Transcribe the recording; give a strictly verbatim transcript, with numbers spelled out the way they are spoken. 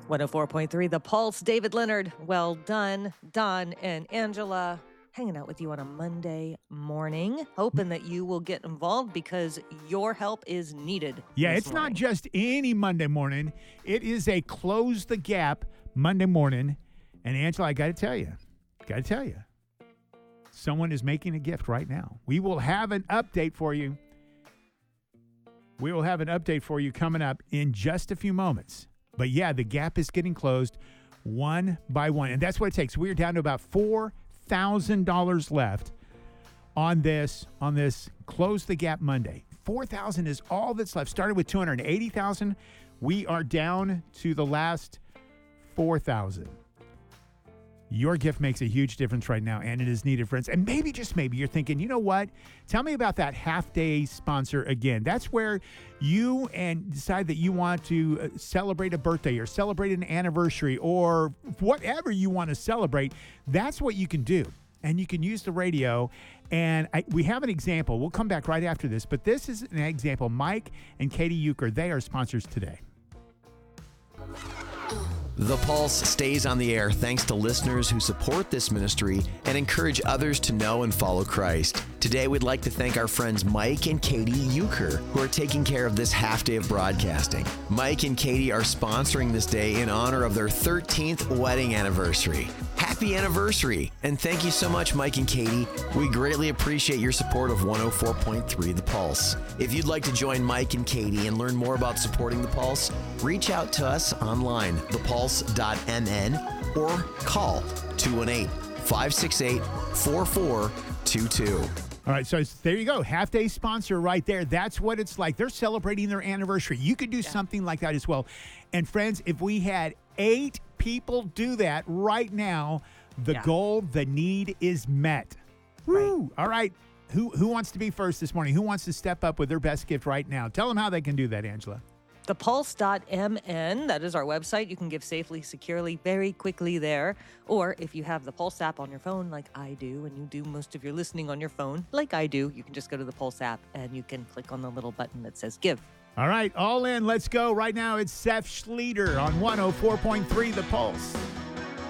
one oh four point three The Pulse, David Leonard. Well done, Don and Angela, hanging out with you on a Monday morning, hoping that you will get involved because your help is needed. Yeah, this it's morning. not just any Monday morning. It is a Close the Gap Monday morning. And Angela, I got to tell you, got to tell you, someone is making a gift right now. We will have an update for you. We will have an update for you coming up in just a few moments. But yeah, the gap is getting closed one by one. And that's what it takes. We're down to about four thousand dollars left on this, on this Close the Gap Monday. four thousand dollars is all that's left. Started with two hundred eighty thousand dollars. We are down to the last four thousand dollars. Your gift makes a huge difference right now, and it is needed, friends. And maybe, just maybe, you're thinking, you know what? Tell me about that half-day sponsor again. That's where you and decide that you want to celebrate a birthday or celebrate an anniversary or whatever you want to celebrate. That's what you can do. And you can use the radio. And I, we have an example. We'll come back right after this. But this is an example. Mike and Katie Euchre, they are sponsors today. The Pulse stays on the air thanks to listeners who support this ministry and encourage others to know and follow Christ. Today, we'd like to thank our friends Mike and Katie Euchre, who are taking care of this half day of broadcasting. Mike and Katie are sponsoring this day in honor of their thirteenth wedding anniversary. Happy anniversary! And thank you so much, Mike and Katie. We greatly appreciate your support of one oh four point three The Pulse. If you'd like to join Mike and Katie and learn more about supporting The Pulse, reach out to us online, the pulse dot m n, or call two one eight, five six eight, four four two two. All right, so there you go. Half-day sponsor right there. That's what it's like. They're celebrating their anniversary. You could do yeah. something like that as well. And friends, if we had eight people do that right now, the yeah. goal, the need is met. Woo! Right. All right. Who who wants to be first this morning? Who wants to step up with their best gift right now? Tell them how they can do that, Angela. the pulse dot m n, that is our website. You can give safely, securely, very quickly there. Or if you have the Pulse app on your phone like I do, and you do most of your listening on your phone like I do, you can just go to the Pulse app and you can click on the little button that says give. All right, all in. Let's go. Right now it's Seth Schleter on one oh four point three The Pulse.